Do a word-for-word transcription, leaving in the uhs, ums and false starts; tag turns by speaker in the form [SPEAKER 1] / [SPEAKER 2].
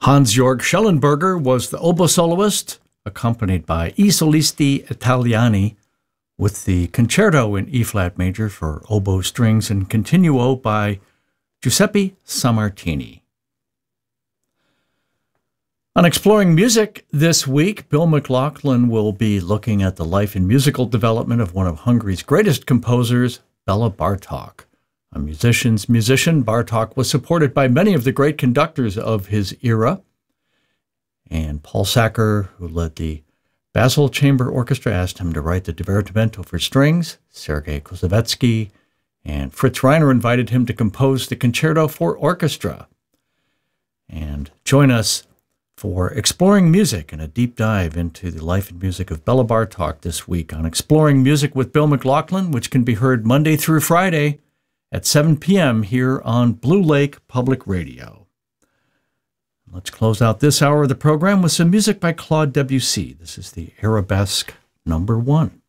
[SPEAKER 1] Hans-Georg Schellenberger was the oboe soloist, accompanied by I Solisti Italiani with the concerto in E-flat major for oboe, strings, and continuo by Giuseppe Sammartini. On Exploring Music this week, Bill McLaughlin will be looking at the life and musical development of one of Hungary's greatest composers, Bela Bartok. A musician's musician, Bartok was supported by many of the great conductors of his era. And Paul Sacker, who led the Basel Chamber Orchestra, asked him to write the Divertimento for strings. Sergei Koussevitzky and Fritz Reiner invited him to compose the concerto for orchestra. And join us for Exploring Music and a deep dive into the life and music of Bela Bartok this week on Exploring Music with Bill McLaughlin, which can be heard Monday through Friday at seven p.m. here on Blue Lake Public Radio. Let's close out this hour of the program with some music by Claude Debussy. This is the Arabesque number one.